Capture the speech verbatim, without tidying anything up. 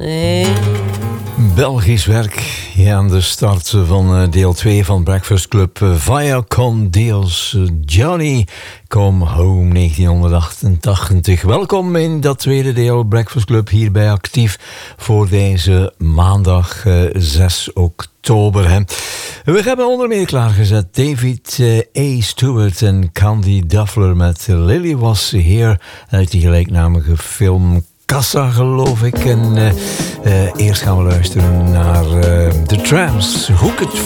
Nee. Belgisch werk ja, aan de start van uh, deel twee van Breakfast Club uh, via Con Dios uh, Johnny Come Home negentien achtentachtig. Welkom in dat tweede deel Breakfast Club hierbij actief voor deze maandag uh, zes oktober. Hè. We hebben onder meer klaargezet David uh, A. Stewart en Candy Duffler met Lily Was Here uit die gelijknamige film Kassa, geloof ik. En uh, uh, eerst gaan we luisteren naar uh, The Tramps. Hoek het